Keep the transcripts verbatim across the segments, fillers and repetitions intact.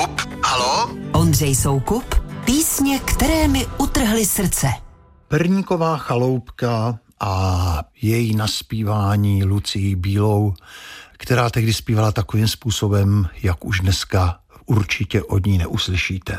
Soukup, haló? Ondřej Soukup, písně, které mi utrhly srdce. Perníková chaloupka a její naspívání Lucii Bílou, která tehdy zpívala takovým způsobem, jak už dneska určitě od ní neuslyšíte.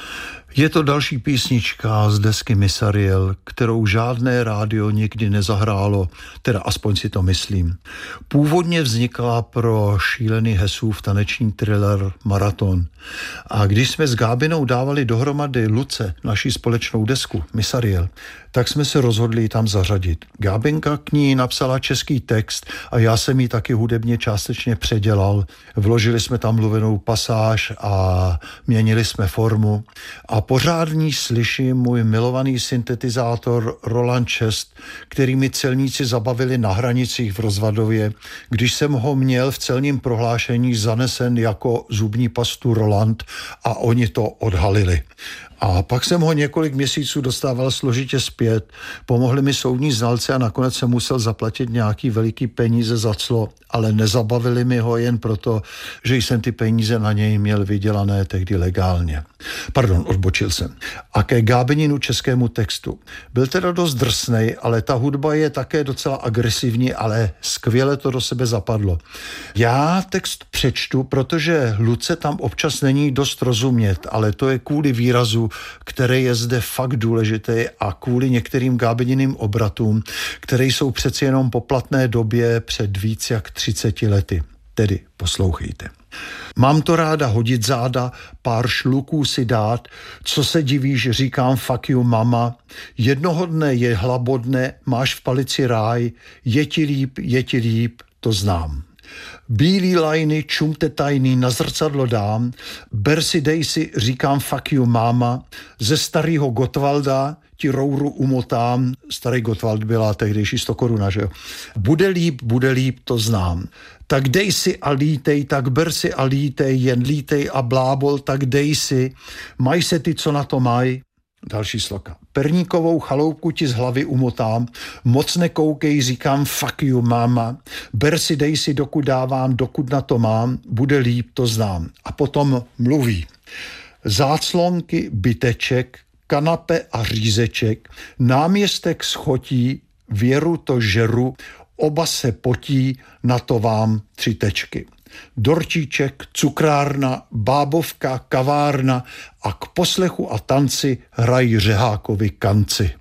Je to další písnička z desky Miss Ariel, kterou žádné rádio nikdy nezahrálo, teda aspoň si to myslím. Původně vznikla pro šílený Hesův taneční thriller Maraton. A když jsme s Gábinou dávali dohromady Luce, naši společnou desku Miss Ariel, tak jsme se rozhodli ji tam zařadit. Gábinka k ní napsala český text a já jsem ji taky hudebně částečně předělal. Vložili jsme tam mluvenou pasáž a měnili jsme formu. A pořád v ní slyším můj milovaný syntetizátor Roland šest, který mi celníci zabavili na hranicích v Rozvadově, když jsem ho měl v celním prohlášení zanesen jako zubní pastu Roland a oni to odhalili. A pak jsem ho několik měsíců dostával složitě zpět, pomohli mi soudní znalci a nakonec jsem musel zaplatit nějaký veliký peníze za clo, ale nezabavili mi ho jen proto, že jsem ty peníze na něj měl vydělané tehdy legálně. Pardon, odbočil jsem. A ke Gábininu českému textu. Byl teda dost drsnej, ale ta hudba je také docela agresivní, ale skvěle to do sebe zapadlo. Já text přečtu, protože Luce tam občas není dost rozumět, ale to je kvůli výrazu, který je zde fakt důležitý a kvůli některým Gábininým obratům, které jsou přeci jenom po platné době před víc jak třiceti lety. Tedy poslouchejte. Mám to ráda hodit záda, pár šluků si dát, co se divíš, říkám fuck you mama, jednoho dne je hlabodne, máš v palici ráj, je ti líp, je ti líp, to znám. Bílý lajny, čumte tajný, na zrcadlo dám, ber si dej si, říkám fuck you máma, ze starýho Gottwalda ti rouru umotám, starý Gottwald byla tehdejší sto koruna, že jo. Bude líp, bude líp, to znám. Tak dej si a lítej, tak ber si a lítej, jen lítej a blábol, tak dej si, maj se ty, co na to maj. Další sloka. Perníkovou chaloupku ti z hlavy umotám, moc nekoukej, říkám fuck you máma, ber si, dej si, dokud dávám, dokud na to mám, bude líp, to znám. A potom mluví. Záclonky, byteček, kanape a řízeček, náměstek schotí, věru to žeru, oba se potí, na to vám tři tečky. Dortíček, cukrárna, bábovka, kavárna a k poslechu a tanci hrají Řehákovi kanci.